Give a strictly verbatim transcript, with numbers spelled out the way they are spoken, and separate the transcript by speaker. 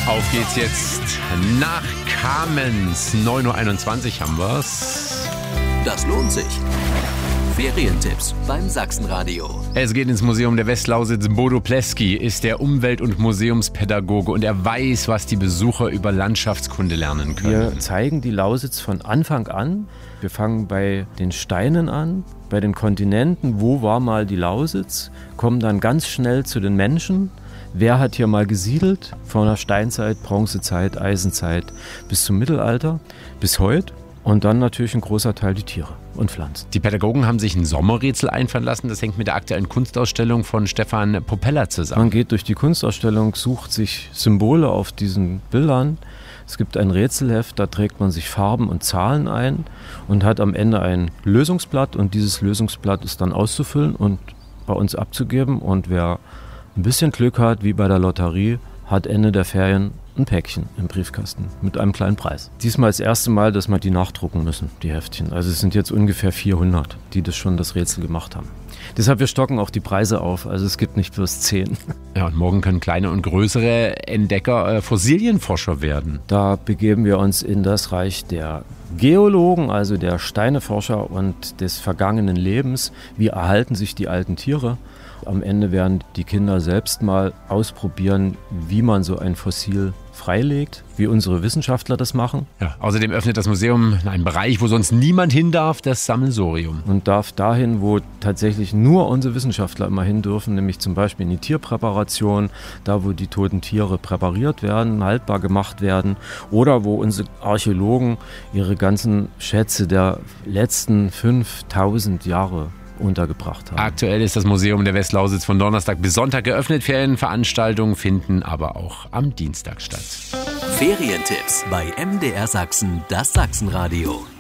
Speaker 1: Auf geht's jetzt nach Kamenz. neun Uhr einundzwanzig haben wir's.
Speaker 2: Das lohnt sich. Ferientipps beim Sachsenradio.
Speaker 1: Es geht ins Museum der Westlausitz. Bodo Pleski ist der Umwelt- und Museumspädagoge und er weiß, was die Besucher über Landschaftskunde lernen können.
Speaker 3: Wir zeigen die Lausitz von Anfang an. Wir fangen bei den Steinen an, bei den Kontinenten. Wo war mal die Lausitz? Kommen dann ganz schnell zu den Menschen. Wer hat hier mal gesiedelt? Von der Steinzeit, Bronzezeit, Eisenzeit bis zum Mittelalter, bis heute. Und dann natürlich ein großer Teil die Tiere und Pflanzen.
Speaker 1: Die Pädagogen haben sich ein Sommerrätsel einfallen lassen. Das hängt mit der aktuellen Kunstausstellung von Stefan Popella zusammen.
Speaker 3: Man geht durch die Kunstausstellung, sucht sich Symbole auf diesen Bildern. Es gibt ein Rätselheft, da trägt man sich Farben und Zahlen ein und hat am Ende ein Lösungsblatt. Und dieses Lösungsblatt ist dann auszufüllen und bei uns abzugeben. Und wer ein bisschen Glück hat, wie bei der Lotterie, hat Ende der Ferien ein Päckchen im Briefkasten mit einem kleinen Preis. Diesmal das erste Mal, dass wir die nachdrucken müssen, die Heftchen. Also es sind jetzt ungefähr vierhundert, die das schon das Rätsel gemacht haben. Deshalb, wir stocken auch die Preise auf. Also es gibt nicht bloß zehn.
Speaker 1: Ja, und morgen können kleine und größere Entdecker äh, Fossilienforscher werden.
Speaker 3: Da begeben wir uns in das Reich der Geologen, also der Steineforscher und des vergangenen Lebens. Wie erhalten sich die alten Tiere? Am Ende werden die Kinder selbst mal ausprobieren, wie man so ein Fossil freilegt, wie unsere Wissenschaftler das machen.
Speaker 1: Ja, außerdem öffnet das Museum einen Bereich, wo sonst niemand hin darf, das Sammelsorium.
Speaker 3: Und darf dahin, wo tatsächlich nur unsere Wissenschaftler immer hin dürfen, nämlich zum Beispiel in die Tierpräparation, da wo die toten Tiere präpariert werden, haltbar gemacht werden, oder wo unsere Archäologen ihre ganzen Schätze der letzten fünftausend Jahre untergebracht haben.
Speaker 1: Aktuell ist das Museum der Westlausitz von Donnerstag bis Sonntag geöffnet. Ferienveranstaltungen finden aber auch am Dienstag statt.
Speaker 2: Ferientipps bei M D R Sachsen, das Sachsenradio.